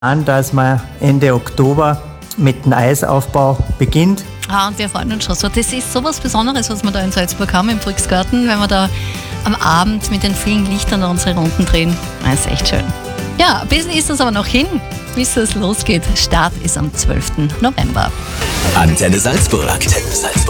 an, dass man Ende Oktober mit dem Eisaufbau beginnt. Und wir freuen uns schon so. Das ist sowas Besonderes, was wir da in Salzburg haben, im Volksgarten, wenn wir da am Abend mit den vielen Lichtern unsere Runden drehen. Das ist echt schön. Ja, ein bisschen ist das aber noch hin, bis es losgeht. Start ist am 12. November. Antenne Salzburg.